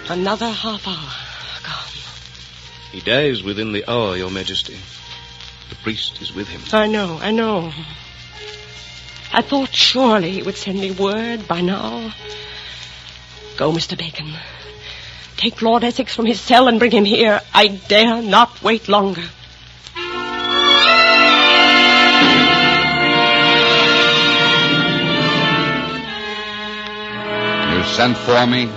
Another half hour gone. He dies within the hour, Your Majesty. The priest is with him. I know. I thought surely he would send me word by now. Go, Mr. Bacon. Take Lord Essex from his cell and bring him here. I dare not wait longer. You sent for me?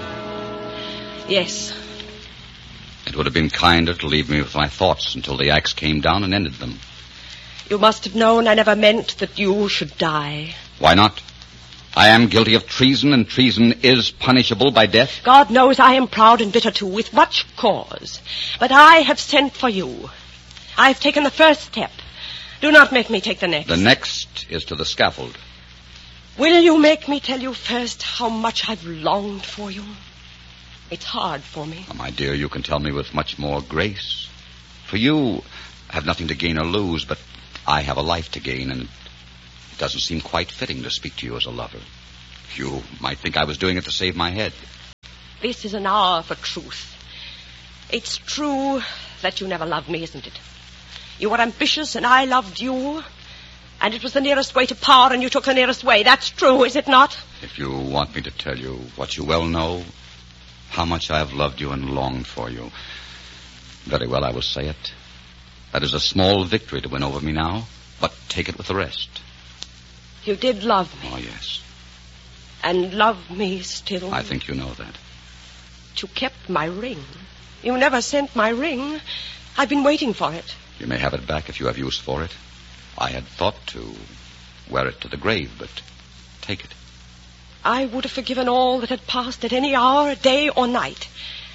Yes. It would have been kinder to leave me with my thoughts until the axe came down and ended them. You must have known I never meant that you should die. Why not? I am guilty of treason, and treason is punishable by death. God knows I am proud and bitter, too, with much cause. But I have sent for you. I have taken the first step. Do not make me take the next. The next is to the scaffold. Will you make me tell you first how much I've longed for you? It's hard for me. Oh, my dear, you can tell me with much more grace. For you have nothing to gain or lose, but I have a life to gain, and it doesn't seem quite fitting to speak to you as a lover. You might think I was doing it to save my head. This is an hour for truth. It's true that you never loved me, isn't it? You were ambitious and I loved you, and it was the nearest way to power and you took the nearest way. That's true, is it not? If you want me to tell you what you well know, how much I have loved you and longed for you, very well, I will say it. That is a small victory to win over me now, but take it with the rest. You did love me. Oh, yes. And love me still. I think you know that. You kept my ring. You never sent my ring. I've been waiting for it. You may have it back if you have use for it. I had thought to wear it to the grave, but take it. I would have forgiven all that had passed at any hour, day or night.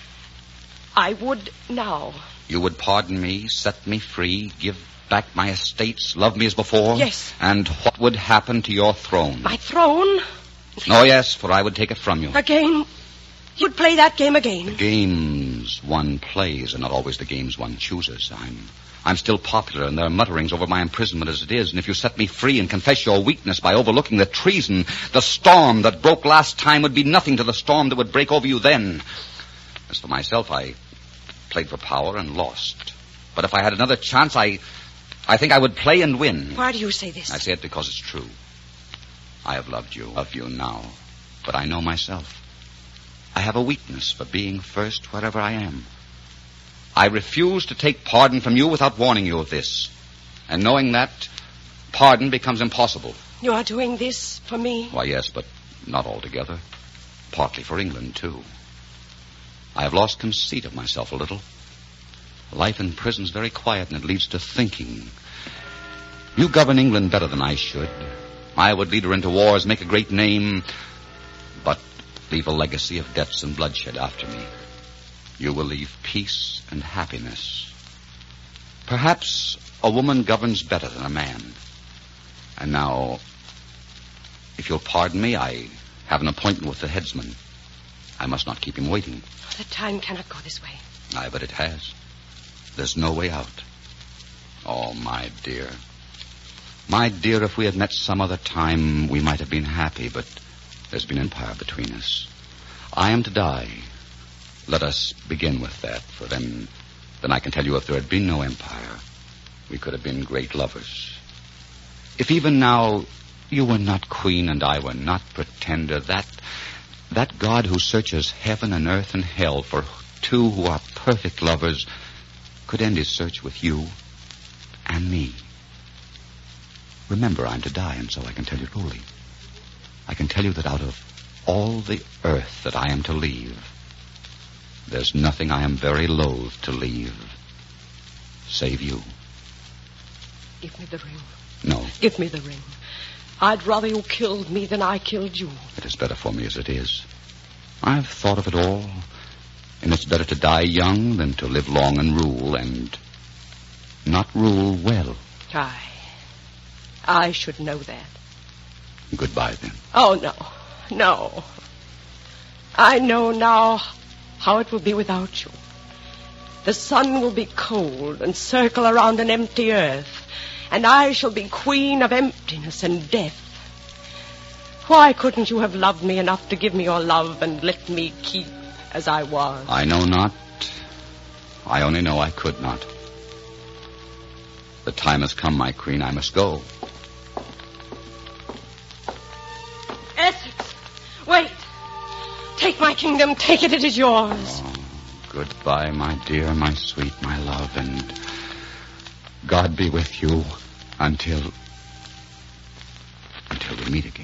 I would now. You would pardon me, set me free, give back my estates, love me as before? Yes. And what would happen to your throne? My throne? Oh, yes, for I would take it from you. Again? You'd play that game again? The games one plays are not always the games one chooses. I'm still popular, and there are mutterings over my imprisonment as it is, and if you set me free and confess your weakness by overlooking the treason, the storm that broke last time would be nothing to the storm that would break over you then. As for myself, I played for power and lost. But if I had another chance, I think I would play and win. Why do you say this? I say it because it's true. I have loved you, love you now, but I know myself. I have a weakness for being first wherever I am. I refuse to take pardon from you without warning you of this. And knowing that, pardon becomes impossible. You are doing this for me? Why, yes, but not altogether. Partly for England, too. I have lost conceit of myself a little. Life in prison's very quiet, and it leads to thinking. You govern England better than I should. I would lead her into wars, make a great name, but leave a legacy of debts and bloodshed after me. You will leave peace and happiness. Perhaps a woman governs better than a man. And now, if you'll pardon me, I have an appointment with the headsman. I must not keep him waiting. The time cannot go this way. Aye, but it has. There's no way out. Oh, my dear. My dear, if we had met some other time, we might have been happy, but there's been empire between us. I am to die. Let us begin with that, for then I can tell you if there had been no empire, we could have been great lovers. If even now you were not queen and I were not pretender, that God who searches heaven and earth and hell for two who are perfect lovers could end his search with you and me. Remember, I'm to die, and so I can tell you truly. I can tell you that out of all the earth that I am to leave, there's nothing I am very loath to leave, save you. Give me the ring. No. Give me the ring. I'd rather you killed me than I killed you. It is better for me as it is. I've thought of it all, and it's better to die young than to live long and not rule well. I should know that. Goodbye, then. Oh, no. I know now how it will be without you. The sun will be cold and circle around an empty earth, and I shall be queen of emptiness and death. Why couldn't you have loved me enough to give me your love and let me keep as I was. I know not. I only know I could not. The time has come, my queen. I must go. Essex, wait. Take my kingdom. Take it. It is yours. Oh, goodbye, my dear, my sweet, my love, and God be with you until we meet again.